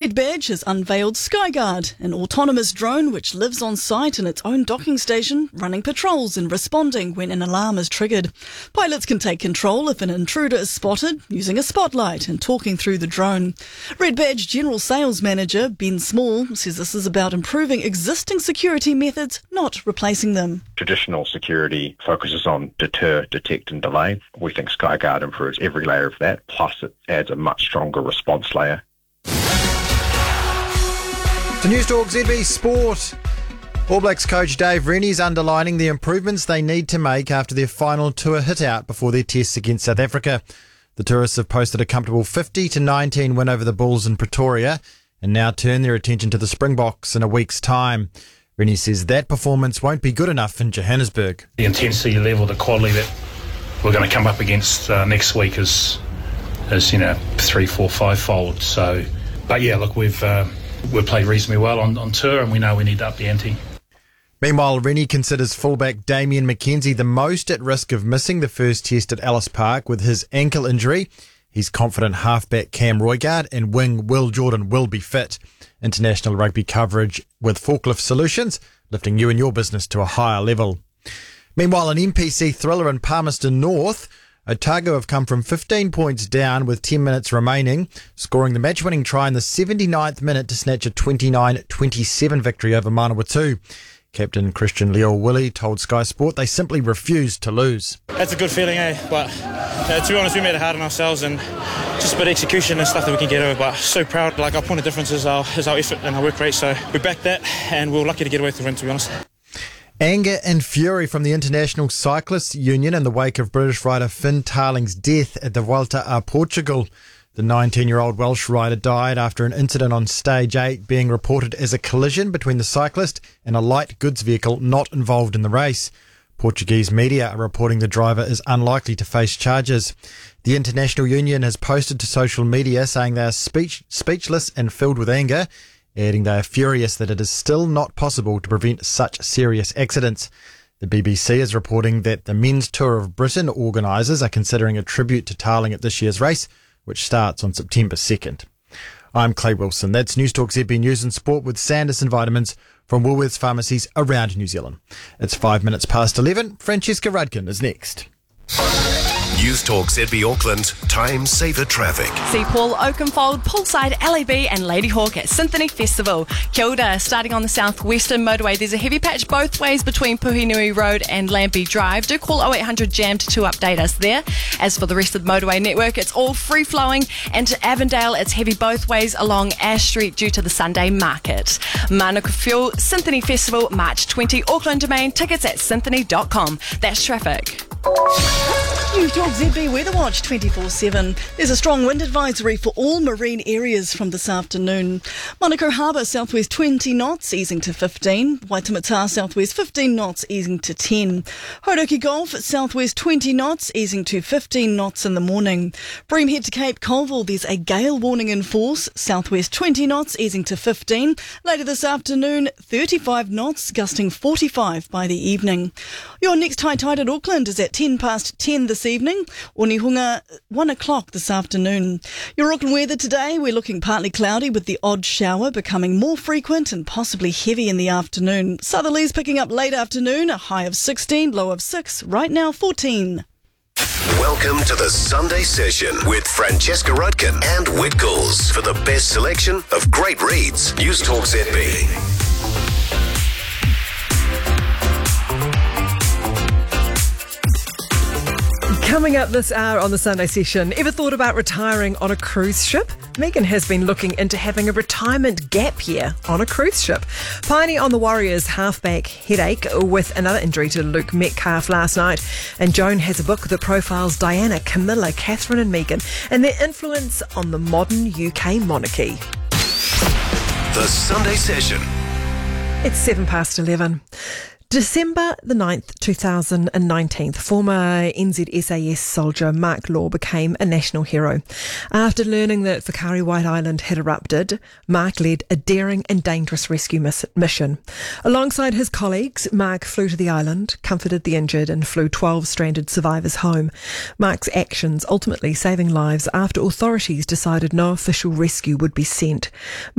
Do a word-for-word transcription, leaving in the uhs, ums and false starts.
Red Badge has unveiled Skyguard, an autonomous drone which lives on site in its own docking station, running patrols and responding when an alarm is triggered. Pilots can take control if an intruder is spotted using a spotlight and talking through the drone. Red Badge General Sales Manager Ben Small says this is about improving existing security methods, not replacing them. Traditional security focuses on deter, detect and delay. We think Skyguard improves every layer of that, plus it adds a much stronger response layer. To Newstalk Z B Sport. All Blacks coach Dave Rennie is underlining the improvements they need to make after their final tour hit out before their tests against South Africa. The tourists have posted a comfortable fifty to nineteen win over the Bulls in Pretoria and now turn their attention to the Springboks in a week's time. Rennie says that performance won't be good enough in Johannesburg. The intensity level, the quality that we're going to come up against uh, next week is, is, you know, three, four, five-fold. So, but yeah, look, we've... Uh, We've played reasonably well on, on tour and we know we need to up the ante. Meanwhile, Rennie considers fullback Damien McKenzie the most at risk of missing the first test at Ellis Park with his ankle injury. He's confident halfback Cam Roigard and wing Will Jordan will be fit. International rugby coverage with Forklift Solutions, lifting you and your business to a higher level. Meanwhile, an N P C thriller in Palmerston North. Otago have come from fifteen points down with ten minutes remaining, scoring the match-winning try in the seventy-ninth minute to snatch a twenty-nine twenty-seven victory over Manawatu. Captain Christian Leo-Willie told Sky Sport they simply refused to lose. That's a good feeling, eh? But uh, to be honest, we made it hard on ourselves and just a bit of execution and stuff that we can get over. But so proud, like our point of difference is our, is our effort and our work rate. So we backed that and we were lucky to get away with the win, to be honest. Anger and fury from the International Cyclists Union in the wake of British rider Finn Tarling's death at the Vuelta a Portugal. The nineteen-year-old Welsh rider died after an incident on stage eight being reported as a collision between the cyclist and a light goods vehicle not involved in the race. Portuguese media are reporting the driver is unlikely to face charges. The International Union has posted to social media saying they are speech, speechless and filled with anger, adding they are furious that it is still not possible to prevent such serious accidents. The B B C is reporting that the Men's Tour of Britain organisers are considering a tribute to Tarling at this year's race, which starts on September second. I'm Clay Wilson. That's Newstalk Z B News and Sport with Sanderson Vitamins from Woolworths pharmacies around New Zealand. It's five minutes past eleven. Francesca Rudkin is next. Newstalk Z B Auckland, time saver traffic. See Paul Oakenfold, Poolside, L A B and Lady Hawk at Symphony Festival. Kilda, starting on the southwestern motorway, there's a heavy patch both ways between Puhinui Road and Lampy Drive. Do call oh eight hundred J A M to update us there. As for the rest of the motorway network, it's all free-flowing, and to Avondale, it's heavy both ways along Ash Street due to the Sunday market. Manuka Fuel, Symphony Festival, March twentieth, Auckland Domain, tickets at symphony dot com. That's traffic. Newstalk Z B Weather Watch twenty-four seven. There's a strong wind advisory for all marine areas from this afternoon. Manukau Harbour, southwest twenty knots, easing to fifteen. Waitemata, southwest fifteen knots, easing to ten. Hauraki Gulf, southwest twenty knots, easing to fifteen knots in the morning. Bream Head to Cape Colville, there's a gale warning in force. Southwest twenty knots, easing to fifteen. Later this afternoon, thirty-five knots, gusting forty-five by the evening. Your next high tide at Auckland is at ten past ten this evening. Onehunga, one o'clock this afternoon. Your Auckland weather today, we're looking partly cloudy with the odd shower becoming more frequent and possibly heavy in the afternoon. Southerlies picking up late afternoon, a high of sixteen, low of six, right now fourteen. Welcome to the Sunday Session with Francesca Rudkin and Whitgalls for the best selection of great reads. Newstalk Z B. Coming up this hour on the Sunday Session, ever thought about retiring on a cruise ship? Megan has been looking into having a retirement gap year on a cruise ship. Piney on the Warriors halfback headache with another injury to Luke Metcalf last night. And Joan has a book that profiles Diana, Camilla, Catherine and Meghan and their influence on the modern U K monarchy. The Sunday Session. It's seven past eleven. December the ninth, two thousand nineteen, former N Z S A S soldier Mark Law became a national hero. After learning that Whakaari White Island had erupted, Mark led a daring and dangerous rescue miss- mission. Alongside his colleagues, Mark flew to the island, comforted the injured and flew twelve stranded survivors home. Mark's actions ultimately saving lives after authorities decided no official rescue would be sent.